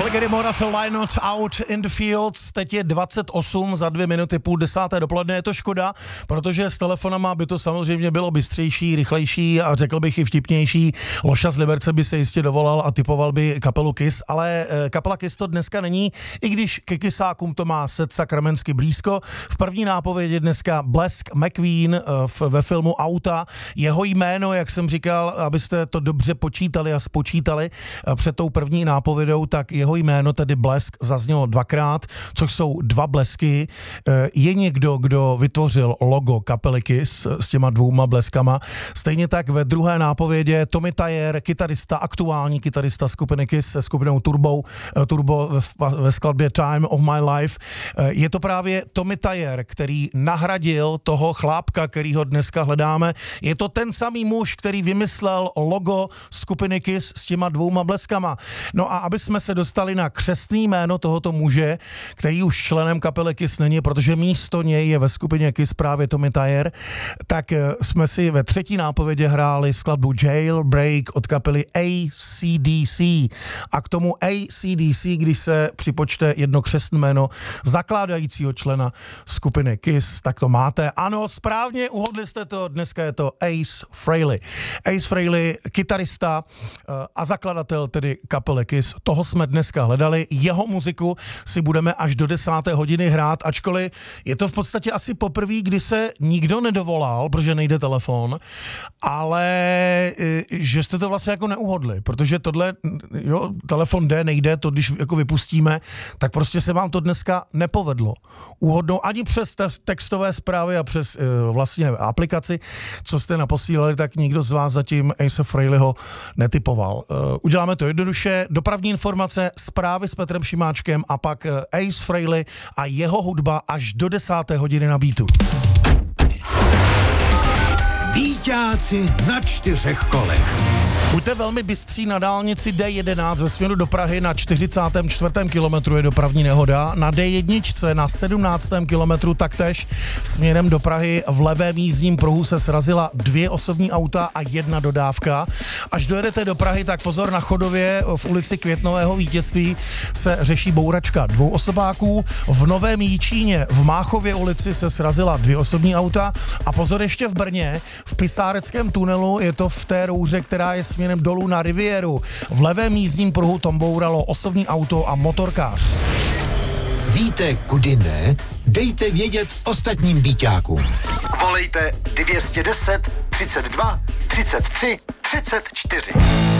Gary Moore, Phil Lynott, Out in the Fields. Teď je 28 za 2 minuty, 9:30 dopoledne. Je to škoda, protože s telefonama by to samozřejmě bylo bystřejší, rychlejší a řekl bych i vtipnější. Loša z Liberce by se jistě dovolal a typoval by kapelu Kiss, ale kapela Kiss to dneska není, i když ke Kissákům to má Seth sakramensky blízko. V první nápovědě dneska Blesk McQueen ve filmu Auta. Jeho jméno, jak jsem říkal, abyste to dobře počítali a spočítali před tou první nápovědou, tak jeho jméno, tedy Blesk, zaznělo dvakrát, což jsou dva blesky. Je někdo, kdo vytvořil logo kapely Kiss s těma dvouma bleskama. Stejně tak ve druhé nápovědě Tommy Thayer, kytarista, aktuální kytarista skupiny Kiss se skupinou Turbo ve skladbě Time of My Life. Je to právě Tommy Thayer, který nahradil toho chlápka, kterýho dneska hledáme. Je to ten samý muž, který vymyslel logo skupiny Kiss s těma dvouma bleskama. No a aby jsme se dostali na křestný jméno tohoto muže, který už členem kapely Kiss není, protože místo něj je ve skupině Kiss právě Tommy Thayer, tak jsme si ve třetí nápovědě hráli skladbu Jailbreak od kapely AC/DC. A k tomu AC/DC, když se připočte jedno křestné jméno zakládajícího člena skupiny Kiss, tak to máte. Ano, správně, uhodli jste to, dneska je to Ace Frehley. Ace Frehley, kytarista a zakladatel tedy kapely Kiss. Toho jsme dneska hledali. Jeho muziku si budeme až do 10. hodiny hrát, ačkoliv je to v podstatě asi poprvé, kdy se nikdo nedovolal, protože nejde telefon, ale že jste to vlastně jako neuhodli, protože tohle, jo, telefon jde, nejde, to když jako vypustíme, tak prostě se vám to dneska nepovedlo. Uhodnou ani přes textové zprávy a přes vlastně aplikaci, co jste naposílali, tak nikdo z vás zatím Ace Frehleyho netypoval. Uděláme to jednoduše, dopravní informace, zprávy s Petrem Šimáčkem a pak Ace Frehley a jeho hudba až do 10. hodiny na Beatu. Víťáci na 4 kolech. Buďte velmi bystří, na dálnici D11 ve směru do Prahy na 44. kilometru je dopravní nehoda. Na D1 na 17. kilometru taktéž směrem do Prahy v levém jízdním pruhu se srazila 2 osobní auta a 1 dodávka. Až dojedete do Prahy, tak pozor, na Chodově v ulici Květnového Vítězství se řeší bouračka 2 osobáků. V Novém Jičíně v Máchově ulici se srazila 2 osobní auta a pozor ještě v Brně, v Pisáreckém tunelu, je to v té rouře, která je směrem dolů na Rivieru. V levém jízdním pruhu tam bouralo osobní auto a motorkář. Víte, kudy ne? Dejte vědět ostatním víťákům. Volejte 210 32 33 34.